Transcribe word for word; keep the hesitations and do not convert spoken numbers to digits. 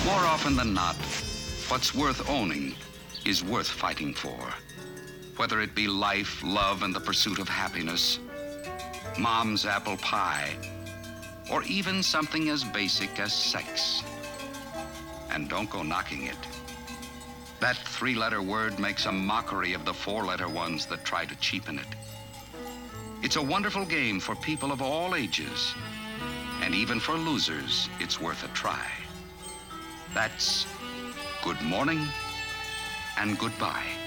More often than not, what's worth owning is worth fighting for. Whether it be life, love, and the pursuit of happiness, mom's apple pie, or even something as basic as sex. And don't go knocking it. That three-letter word makes a mockery of the four-letter ones that try to cheapen it. It's a wonderful game for people of all ages, and even for losers, it's worth a try. That's good morning and goodbye.